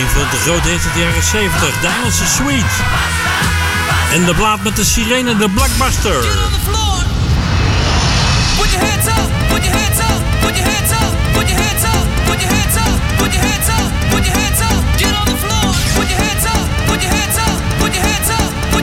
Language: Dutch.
de grote hits uit de jaren 70. De Engelse Suite. En de plaat met de sirene, de Blockbuster. Get on the floor.